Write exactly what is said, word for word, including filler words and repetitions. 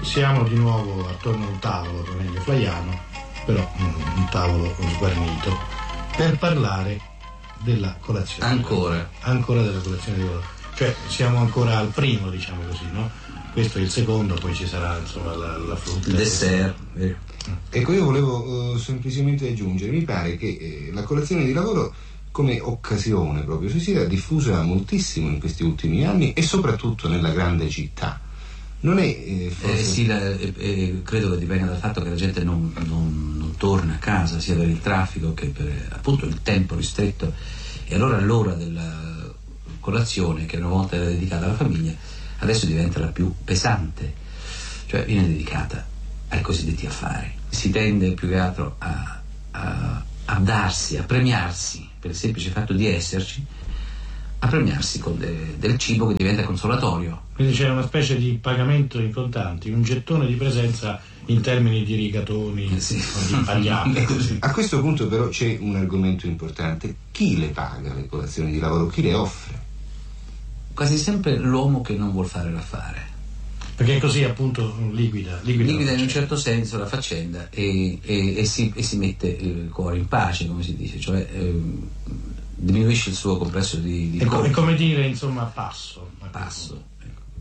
siamo di nuovo attorno a un tavolo, meglio flaiano, però un, un tavolo sguarnito, per parlare della colazione. Ancora. Ancora della colazione di lavoro. Cioè siamo ancora al primo, diciamo così, no? Questo è il secondo, poi ci sarà insomma la, la frutta. Il dessert. Eh. Ecco, io volevo uh, semplicemente aggiungere, mi pare che eh, la colazione di lavoro come occasione proprio si sia diffusa moltissimo in questi ultimi anni e soprattutto nella grande città. Non è eh, forse... eh, sì, la, eh, eh, credo che dipenga dal fatto che la gente non, non, non torna a casa sia per il traffico che per appunto il tempo ristretto, e allora l'ora della colazione, che una volta era dedicata alla famiglia, adesso diventa la più pesante, cioè viene dedicata ai cosiddetti affari. Si tende più che altro a, a, a darsi, a premiarsi per il semplice fatto di esserci, a premiarsi con de, del cibo che diventa consolatorio. Quindi c'è una specie di pagamento in contanti, un gettone di presenza in termini di rigatoni, eh sì. o di pagliate. Così. A questo punto però c'è un argomento importante: chi le paga le colazioni di lavoro? Chi le offre? Quasi sempre l'uomo che non vuol fare l'affare, perché così appunto liquida liquida, liquida in un certo senso la faccenda e, e, e, si, e si mette il cuore in pace, come si dice, cioè eh, diminuisce il suo complesso di, di è, co- è come dire insomma passo passo